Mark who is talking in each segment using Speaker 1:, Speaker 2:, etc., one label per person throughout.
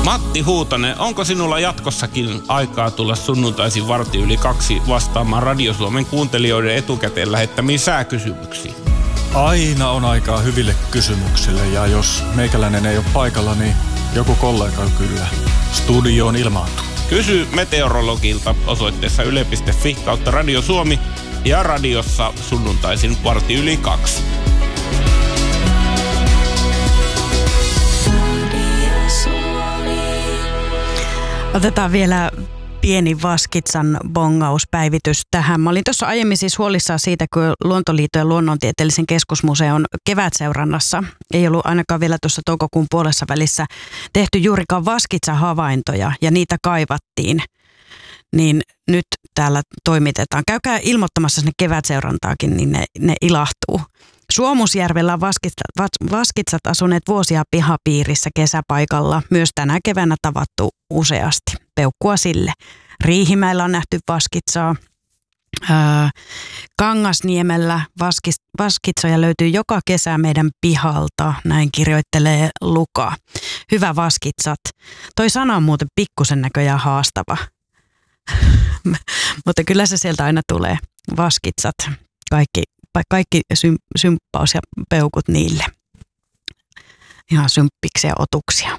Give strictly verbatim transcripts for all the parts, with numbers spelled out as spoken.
Speaker 1: Matti Huutonen, onko sinulla jatkossakin aikaa tulla sunnuntaisin varti yli kaksi vastaamaan Radio Suomen kuuntelijoiden etukäteen lähettämiin sääkysymyksiin?
Speaker 2: Aina on aikaa hyville kysymyksille ja jos meikäläinen ei ole paikalla, niin joku kollega kyllä studioon ilmaantuu.
Speaker 1: Kysy meteorologilta osoitteessa yle piste fi kautta Radio Suomi ja radiossa sunnuntaisin varti yli kaksi.
Speaker 3: Otetaan vielä pieni Vaskitsan bongauspäivitys tähän. Mä olin tuossa aiemmin siis huolissaan siitä, kun Luontoliiton ja Luonnontieteellisen keskusmuseon kevätseurannassa ei ollut ainakaan vielä tuossa toukokuun puolessa välissä tehty juurikaan Vaskitsa-havaintoja ja niitä kaivattiin. Niin nyt täällä toimitetaan. Käykää ilmoittamassa sinne kevätseurantaakin, niin ne, ne ilahtuu. Suomusjärvellä on vaskitsat, vaskitsat asuneet vuosia pihapiirissä kesäpaikalla. Myös tänä keväänä tavattu useasti. Peukkua sille. Riihimäellä on nähty vaskitsaa. Ää, Kangasniemellä vaskis, vaskitsoja löytyy joka kesä meidän pihalta. Näin kirjoittelee Luka. Hyvä vaskitsat. Toi sana on muuten pikkusen näköjään haastava. Mutta kyllä se sieltä aina tulee. Vaskitsat. Kaikki, kaikki sym, symppaus ja peukut niille. Ihan symppiksiä otuksia.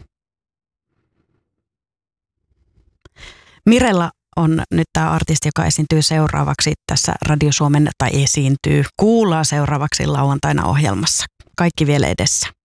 Speaker 3: Mirella on nyt tämä artisti, joka esiintyy seuraavaksi tässä Radio Suomen, tai esiintyy, kuullaan seuraavaksi lauantaina ohjelmassa. Kaikki vielä edessä.